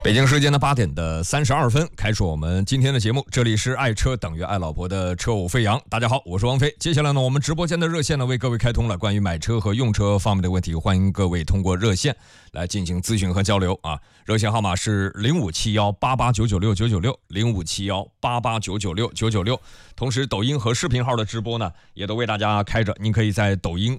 北京时间的8:32，开始我们今天的节目。这里是爱车等于爱老婆的车舞飞扬。大家好，我是王菲。接下来呢，我们直播间的热线呢为各位开通了关于买车和用车方面的问题，欢迎各位通过热线来进行咨询和交流啊。热线号码是057188996996，057188996996。同时，抖音和视频号的直播呢也都为大家开着，您可以在抖音